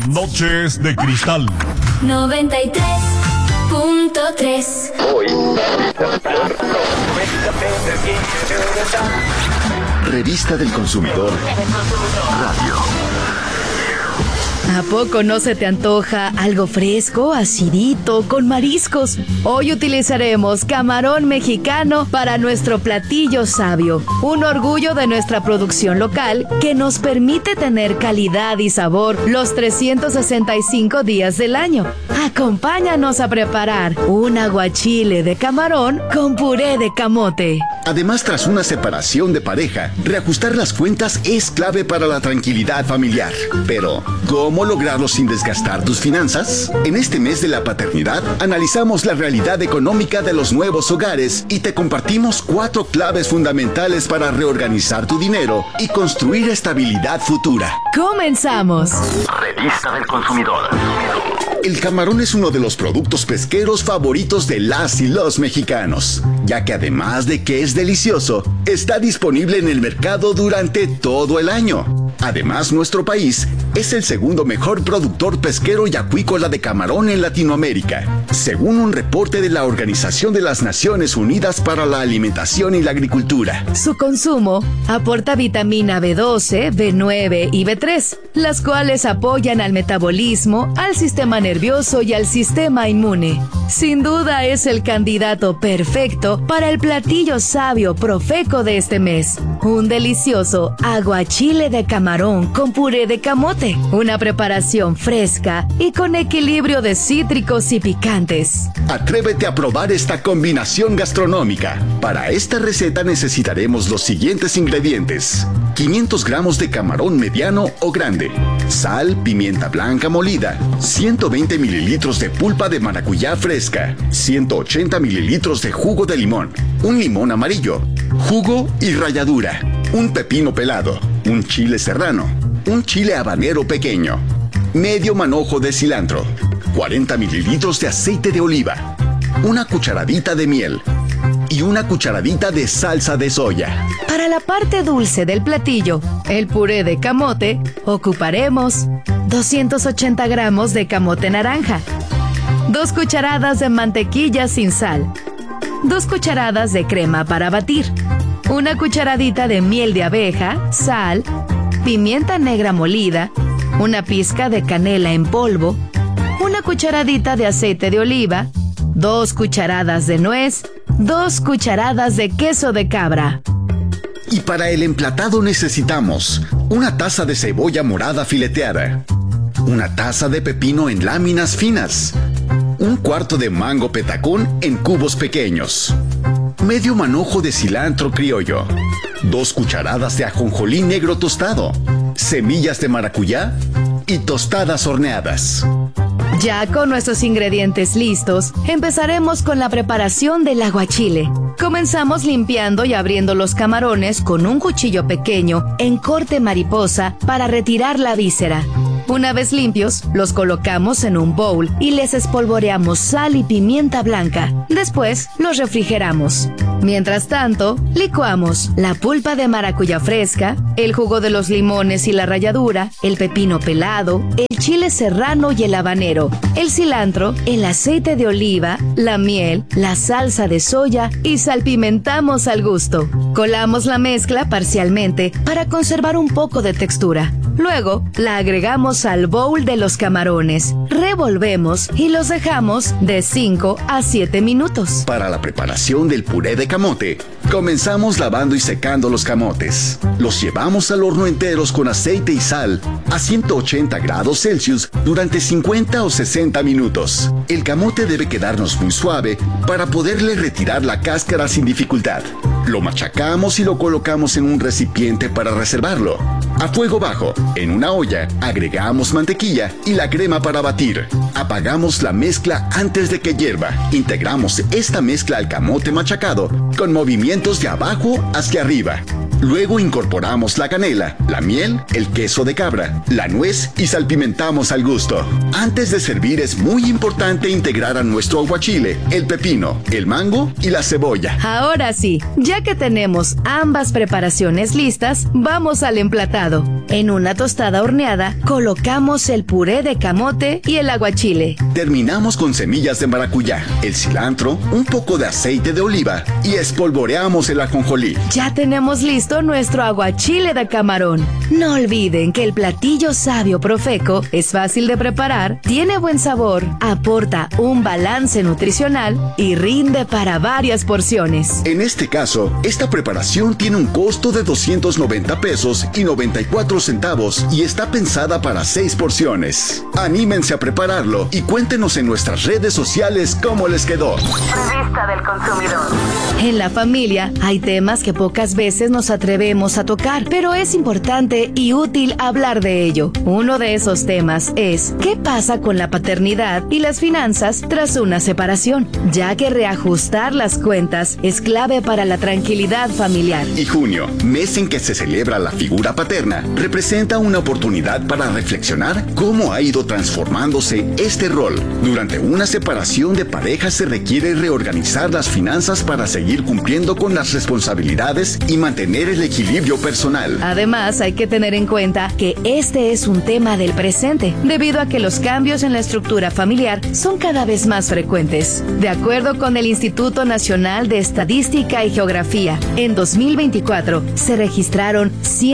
Noches de Cristal 93.3. Revista del Consumidor Radio. ¿A poco no se te antoja algo fresco, acidito, con mariscos? Hoy utilizaremos camarón mexicano para nuestro platillo sabio, un orgullo de nuestra producción local que nos permite tener calidad y sabor los 365 días del año. Acompáñanos a preparar un aguachile de camarón con puré de camote. Además, tras una separación de pareja, reajustar las cuentas es clave para la tranquilidad familiar. Pero, ¿cómo lograrlo sin desgastar tus finanzas? En este mes de la paternidad, analizamos la realidad económica de los nuevos hogares y te compartimos 4 claves fundamentales para reorganizar tu dinero y construir estabilidad futura. ¡Comenzamos! Revista del Consumidor. El camarón es uno de los productos pesqueros favoritos de las y los mexicanos, ya que además de que es delicioso, está disponible en el mercado durante todo el año. Además, nuestro país es el segundo mejor productor pesquero y acuícola de camarón en Latinoamérica, según un reporte de la Organización de las Naciones Unidas para la Alimentación y la Agricultura. Su consumo aporta vitamina B12, B9 y B3, las cuales apoyan al metabolismo, al sistema nervioso y al sistema inmune. Sin duda es el candidato perfecto para el platillo sabio profeco de este mes, un delicioso aguachile de camarón con puré de camote, una preparación fresca y con equilibrio de cítricos y picantes. Atrévete a probar esta combinación gastronómica. Para esta receta necesitaremos los siguientes ingredientes: 500 gramos de camarón mediano o grande, sal, pimienta blanca molida, 120 mililitros de pulpa de maracuyá fresca, 180 mililitros de jugo de limón, un limón amarillo, jugo y ralladura, un pepino pelado, un chile serrano, un chile habanero pequeño, medio manojo de cilantro, 40 mililitros de aceite de oliva, una cucharadita de miel y una cucharadita de salsa de soya. Para la parte dulce del platillo, el puré de camote, ocuparemos 280 gramos de camote naranja, 2 cucharadas de mantequilla sin sal, 2 cucharadas de crema para batir, una cucharadita de miel de abeja, sal, pimienta negra molida, una pizca de canela en polvo, una cucharadita de aceite de oliva, 2 cucharadas de nuez, 2 cucharadas de queso de cabra. Y para el emplatado necesitamos una taza de cebolla morada fileteada, una taza de pepino en láminas finas, un cuarto de mango petacón en cubos pequeños, medio manojo de cilantro criollo, 2 cucharadas de ajonjolí negro tostado, semillas de maracuyá y tostadas horneadas. Ya con nuestros ingredientes listos, empezaremos con la preparación del aguachile. Comenzamos limpiando y abriendo los camarones con un cuchillo pequeño en corte mariposa para retirar la víscera. Una vez limpios, los colocamos en un bowl y les espolvoreamos sal y pimienta blanca. Después, los refrigeramos. Mientras tanto, licuamos la pulpa de maracuyá fresca, el jugo de los limones y la ralladura, el pepino pelado, el chile serrano y el habanero, el cilantro, el aceite de oliva, la miel, la salsa de soya y salpimentamos al gusto. Colamos la mezcla parcialmente para conservar un poco de textura. Luego, la agregamos al bowl de los camarones, revolvemos y los dejamos de 5 a 7 minutos. Para la preparación del puré de camote, comenzamos lavando y secando los camotes. Los llevamos al horno enteros con aceite y sal a 180 grados Celsius durante 50 o 60 minutos. El camote debe quedarnos muy suave para poderle retirar la cáscara sin dificultad. Lo machacamos y lo colocamos en un recipiente para reservarlo. A fuego bajo, en una olla, agregamos mantequilla y la crema para batir. Apagamos la mezcla antes de que hierva. Integramos esta mezcla al camote machacado con movimientos de abajo hacia arriba. Luego incorporamos la canela, la miel, el queso de cabra, la nuez y salpimentamos al gusto. Antes de servir es muy importante integrar a nuestro aguachile el pepino, el mango y la cebolla. Ahora sí, ya que tenemos ambas preparaciones listas, vamos al emplatado. picado. En una tostada horneada, colocamos el puré de camote y el aguachile. Terminamos con semillas de maracuyá, el cilantro, un poco de aceite de oliva y espolvoreamos el ajonjolí. Ya tenemos listo nuestro aguachile de camarón. No olviden que el platillo sabio Profeco es fácil de preparar, tiene buen sabor, aporta un balance nutricional y rinde para varias porciones. En este caso, esta preparación tiene un costo de 290 pesos y 94 centavos y está pensada para 6 porciones. Anímense a prepararlo y cuéntenos en nuestras redes sociales cómo les quedó. Revista del Consumidor. En la familia hay temas que pocas veces nos atrevemos a tocar, pero es importante y útil hablar de ello. Uno de esos temas es ¿qué pasa con la paternidad y las finanzas tras una separación? Ya que reajustar las cuentas es clave para la tranquilidad familiar. Y junio, mes en que se celebra la figura paterna, representa una oportunidad para reflexionar cómo ha ido transformándose este rol. Durante una separación de pareja se requiere reorganizar las finanzas para seguir cumpliendo con las responsabilidades y mantener el equilibrio personal. Además, hay que tener en cuenta que este es un tema del presente, debido a que los cambios en la estructura familiar son cada vez más frecuentes. De acuerdo con el Instituto Nacional de Estadística y Geografía, en 2024 se registraron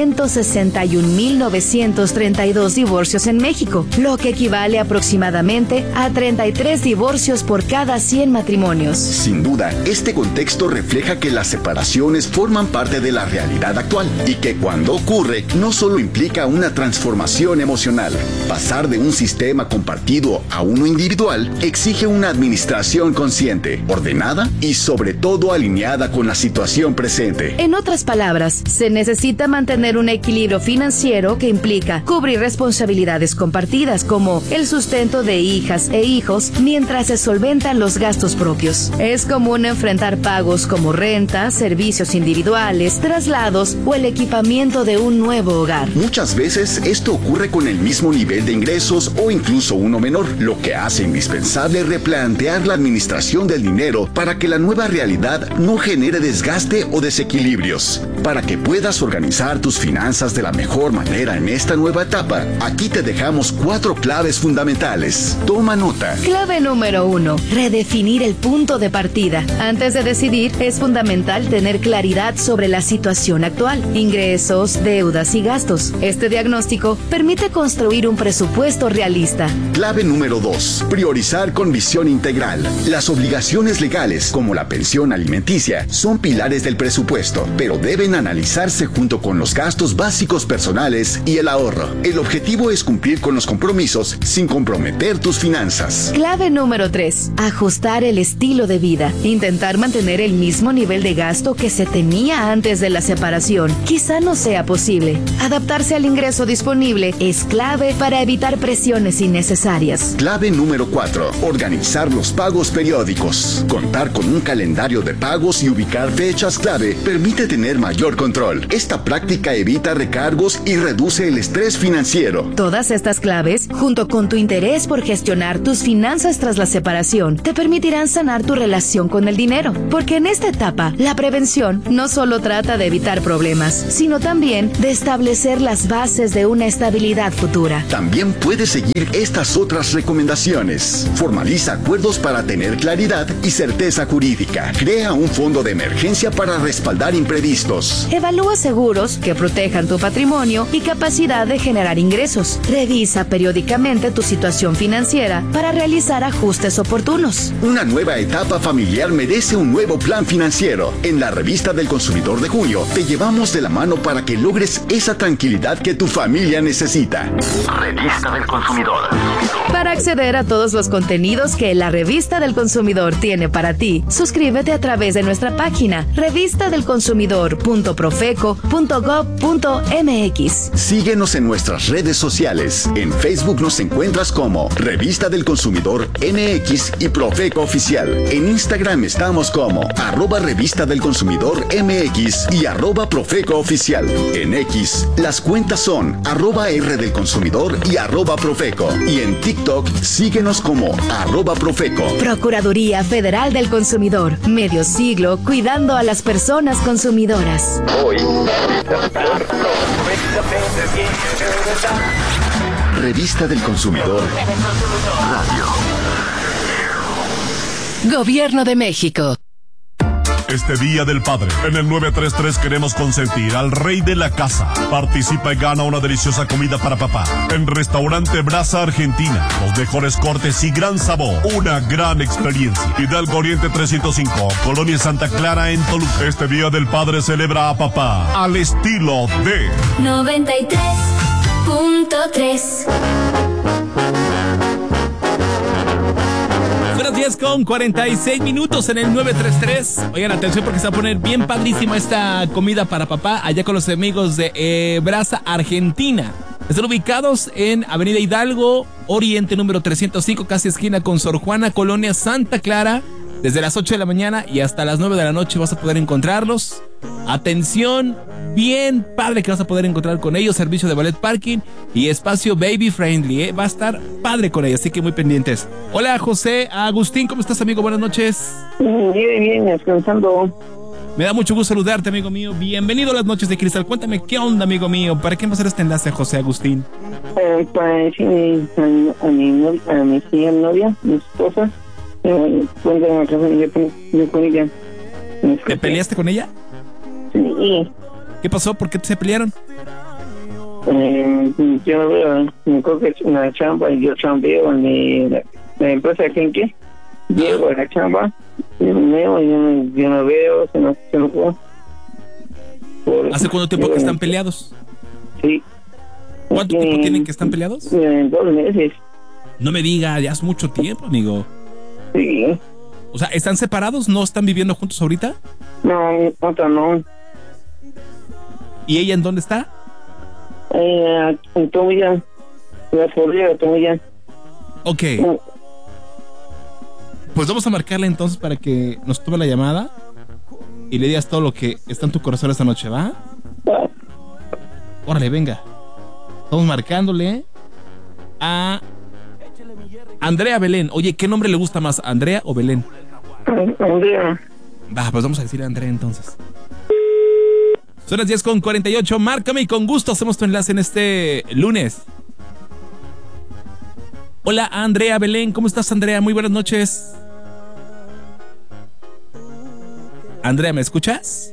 161.932 divorcios en México, lo que equivale aproximadamente a 33 divorcios por cada 100 matrimonios. Sin duda, este contexto refleja que las separaciones forman parte de la realidad actual y que cuando ocurre no solo implica una transformación emocional. Pasar de un sistema compartido a uno individual exige una administración consciente, ordenada y sobre todo alineada con la situación presente. En otras palabras, se necesita mantener un equilibrio financiero que implica cubrir responsabilidades compartidas como el sustento de hijas e hijos mientras se solventan los gastos propios. Es común enfrentar pagos como renta, servicios individuales, traslados o el equipamiento de un nuevo hogar. Muchas veces esto ocurre con el mismo nivel de ingresos o incluso uno menor, lo que hace indispensable replantear la administración del dinero para que la nueva realidad no genere desgaste o desequilibrios. Para que puedas organizar tus finanzas de la mejor manera en esta nueva etapa, aquí te dejamos 4 claves fundamentales. Toma nota. Clave número 1. Redefinir el punto de partida. Antes de decidir, es fundamental tener claridad sobre la situación actual, ingresos, deudas y gastos. Este diagnóstico permite construir un presupuesto realista. Clave número 2. Priorizar con visión integral. Las obligaciones legales, como la pensión alimenticia, son pilares del presupuesto, pero deben analizarse junto con los gastos básicos personales y el ahorro. El objetivo es cumplir con los compromisos sin comprometer tus finanzas. Clave número 3. Ajustar el estilo de vida. Intentar mantener el mismo nivel de gasto que se tenía antes de la separación quizá no sea posible. Adaptarse al ingreso disponible es clave para evitar presiones innecesarias. Clave número 4. Organizar los pagos periódicos. Contar con un calendario de pagos y ubicar fechas clave permite tener mayor control. Esta práctica evita recargos y reduce el estrés financiero. Todas estas claves, junto con tu interés por gestionar tus finanzas tras la separación, te permitirán sanar tu relación con el dinero. Porque en esta etapa, la prevención no solo trata de evitar problemas, sino también de establecer las bases de una estabilidad futura. También puedes seguir estas otras recomendaciones. Formaliza acuerdos para tener claridad y certeza jurídica. Crea un fondo de emergencia para respaldar imprevistos. Evalúa seguros que protejan tu patrimonio y capacidad de generar ingresos. Revisa periódicamente tu situación financiera para realizar ajustes oportunos. Una nueva etapa familiar merece un nuevo plan financiero. En la Revista del Consumidor de junio te llevamos de la mano para que logres esa tranquilidad que tu familia necesita. Revista del Consumidor. Para acceder a todos los contenidos que la Revista del Consumidor tiene para ti, suscríbete a través de nuestra página revistadelconsumidor.profeco.gov.mx. Síguenos en nuestras redes sociales. En Facebook nos encuentras como Revista del Consumidor MX y Profeco Oficial. En Instagram estamos como @Revista del Consumidor MX y @Profeco Oficial. En X, las cuentas son @R del Consumidor y @Profeco. Y en TikTok, síguenos como @Profeco. Procuraduría Federal del Consumidor. Medio siglo cuidando a las personas consumidoras. Hoy, Revista del Consumidor. Radio. Gobierno de México. Este Día del Padre, en el 933 queremos consentir al rey de la casa. Participa y gana una deliciosa comida para papá en Restaurante Brasa Argentina. Los mejores cortes y gran sabor. Una gran experiencia. Hidalgo Oriente 305, Colonia Santa Clara en Toluca. Este Día del Padre celebra a papá al estilo de 93.3. Buenos días con 46 minutos en el 933. Oigan, atención porque se va a poner bien padrísima esta comida para papá allá con los amigos de Brasa Argentina. Están ubicados en Avenida Hidalgo, Oriente número 305, casi esquina con Sor Juana, Colonia Santa Clara. Desde las 8 de la mañana y hasta las 9 de la noche vas a poder encontrarlos. Atención, bien padre que vas a poder encontrar con ellos. Servicio de valet parking y espacio baby friendly, Va a estar padre con ellos, así que muy pendientes. Hola, José Agustín, ¿cómo estás, amigo? Buenas noches. Bien, descansando. Me da mucho gusto saludarte, amigo mío. Bienvenido a las noches de Cristal. Cuéntame, ¿qué onda, amigo mío? ¿Para qué va a ser este enlace, José Agustín? Para decirle a mi señora novia, mi esposa, cuando yo con ella. ¿Te peleaste con ella? Sí. ¿Qué pasó? ¿Por qué se pelearon? Yo no veo, me creo que es una chamba y yo chambeo en la empresa que llego a la chamba, yo no veo, se no puedo. ¿Hace cuánto tiempo que están peleados? Sí. ¿Cuánto tiempo tienen que están peleados? 2 meses. No me diga, ya es mucho tiempo, amigo. Sí. O sea, ¿están separados? ¿No están viviendo juntos ahorita? No, otra no. ¿Y ella en dónde está? En Tomilla. La Florida, Tomilla. Ok. Pues vamos a marcarle entonces para que nos tome la llamada y le digas todo lo que está en tu corazón esta noche, ¿va? Órale, venga. Estamos marcándole a Andrea Belén. Oye, ¿qué nombre le gusta más, Andrea o Belén? Andrea. Va, pues vamos a decirle a Andrea entonces. Son las 10:48. Márcame y con gusto hacemos tu enlace en este lunes. Hola, Andrea Belén. ¿Cómo estás, Andrea? Muy buenas noches. Andrea, ¿me escuchas?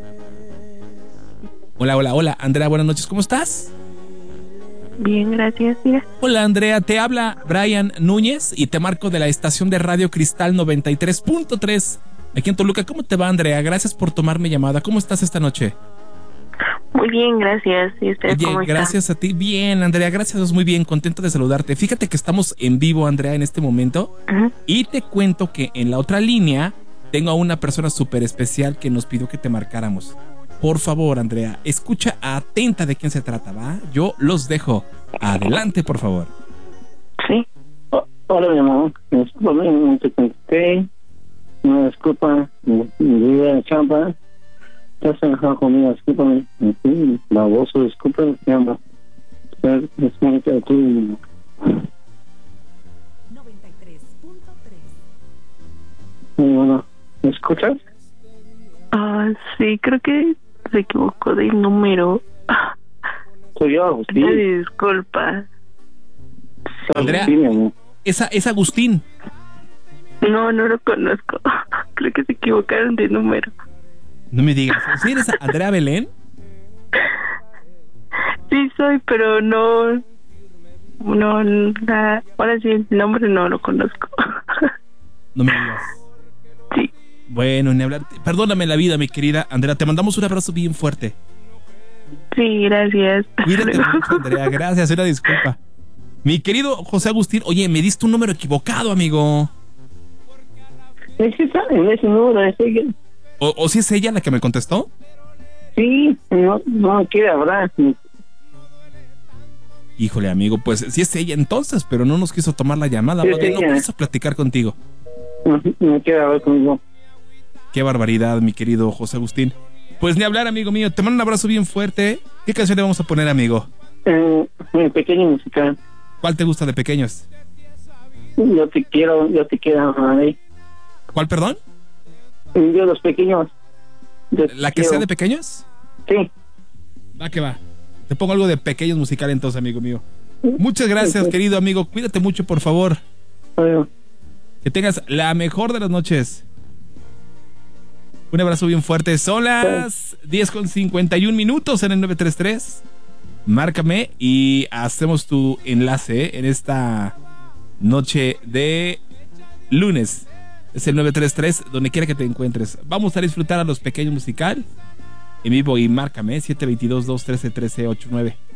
Hola, Andrea, buenas noches. ¿Cómo estás? Bien, gracias, mira. Hola, Andrea, te habla Brian Núñez y te marco de la estación de Radio Cristal 93.3 aquí en Toluca. ¿Cómo te va, Andrea? Gracias por tomarme llamada. ¿Cómo estás esta noche? Muy bien, gracias. ¿Y usted cómo está? Gracias a ti. Bien, Andrea, gracias, muy bien. Contento de saludarte. Fíjate que estamos en vivo, Andrea, en este momento. Y te cuento que en la otra línea tengo a una persona súper especial que nos pidió que te marcáramos. Por favor, Andrea, escucha atenta de quién se trata, ¿va? Yo los dejo. Adelante, por favor. Sí. Hola, mi amor. Disculpa, no te contesté. No, disculpa. Mi vida de chamba. Te has enojado conmigo, discúlpame. Baboso, discúlpame, te amo. Es muy que tú. 93.3. Bueno, ¿me escuchas? Sí, creo que se equivocó de número. Soy yo, Agustín. Disculpa. Andrea, es Agustín. No lo conozco. Creo que se equivocaron de número. No me digas. ¿Sí eres Andrea Belén? Sí soy, pero no, ahora sí el nombre no lo conozco. No me digas. Sí. Bueno, ni hablar. Perdóname la vida, mi querida Andrea. Te mandamos un abrazo bien fuerte. Sí, gracias. Cuídate mucho, Andrea. Gracias, una disculpa. Mi querido José Agustín, oye, me diste un número equivocado, amigo. Es que saben, ese número es ella. ¿O si es ella la que me contestó? Sí, no quiere hablar. Híjole, amigo, pues sí es ella entonces, pero no nos quiso tomar la llamada. Sí, No ella. quiso platicar contigo. No quiere hablar conmigo. Qué barbaridad, mi querido José Agustín. Pues ni hablar, amigo mío. Te mando un abrazo bien fuerte. ¿Qué canción le vamos a poner, amigo? Mi pequeño musical. ¿Cuál te gusta de pequeños? Yo te quiero, María. ¿Cuál, perdón? Yo los pequeños. ¿La que sea de pequeños? Sí. Va que va. Te pongo algo de Pequeños musical entonces, amigo mío. Muchas gracias, querido amigo. Cuídate mucho, por favor. Adiós. Que tengas la mejor de las noches. Un abrazo bien fuerte. Son las 10:51 en el 933. Márcame y hacemos tu enlace en esta noche de lunes. Es el 933, donde quiera que te encuentres. Vamos a disfrutar a Los Pequeños musical en vivo y márcame 722-213-1389.